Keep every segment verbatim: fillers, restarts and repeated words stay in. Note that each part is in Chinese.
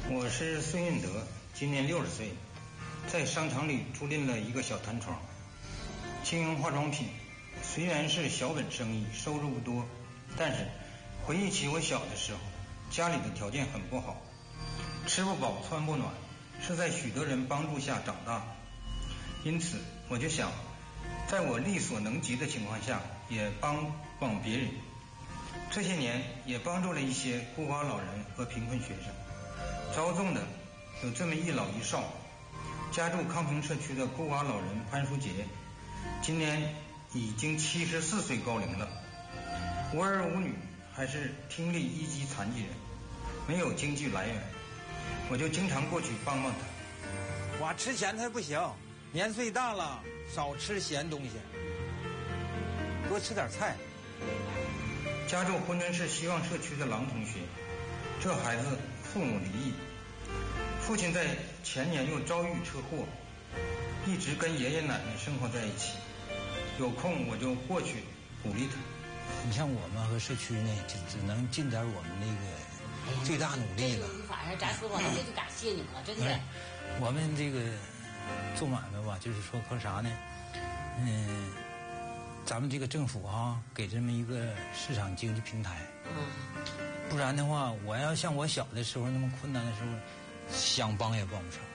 我是孙运德，今年六十岁，在商场里租赁了一个小弹窗，经营化妆品。虽然是小本生意，收入不多，但是回忆起我小的时候，家里的条件很不好，吃不饱穿不暖，是在许多人帮助下长大。因此我就想，在我力所能及的情况下也帮帮别人。这些年也帮助了一些孤寡老人和贫困学生。遭重的有这么一老一少，家住康平社区的孤寡老人潘淑杰，今年已经七十四岁高龄了，无儿无女，还是听力一级残疾人，没有经济来源，我就经常过去帮帮他。 我吃咸菜不行，年岁大了少吃咸东西，多吃点菜。 家住珲春市希望社区的郎同学，这孩子父母离异，父亲在前年又遭遇车祸，一直跟爷爷奶奶生活在一起，有空我就过去鼓励他。 你像我们和社区呢，就只能尽点我们那个最大努力了。 反正咱说吧，这就感谢你了，真的。 我们这个做买卖吧，就是说靠啥呢？嗯，咱们这个政府啊，给这么一个市场经济平台。嗯。不然的话，我要像我小的时候那么困难的时候，想帮也帮不上。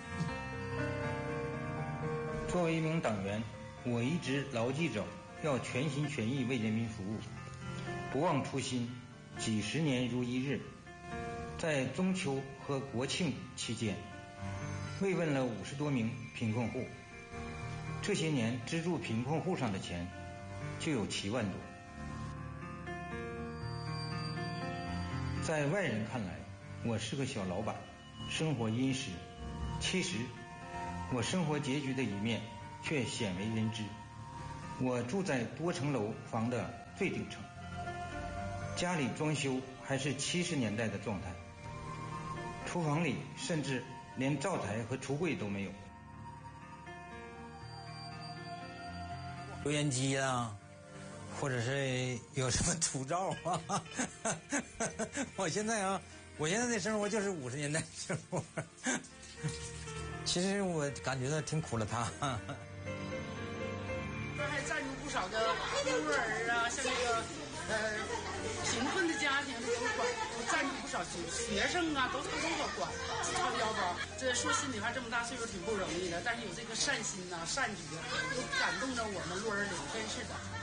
作为一名党员，我一直牢记着要全心全意为人民服务，不忘初心，几十年如一日。在中秋和国庆期间，慰问了五十多名贫困户，这些年资助贫困户上的钱就有七万多。在外人看来，我是个小老板，生活殷实，其实我生活拮据的一面却鲜为人知。我住在多层楼房的最顶层，家里装修还是七十年代的状态，厨房里甚至连灶台和橱柜都没有。 油烟机啊，或者是有什么土灶啊我现在啊我现在的生活就是五十年代生活其实我感觉到挺苦了他这还赞助不少的孤儿啊，像这个呃贫困的家庭都管，赞助不少学学生啊，都都都都管，掏腰包。这说心里话，这么大岁数挺不容易的，但是有这个善心呐、啊、善举啊，都感动着我们鹿儿岭，真是的。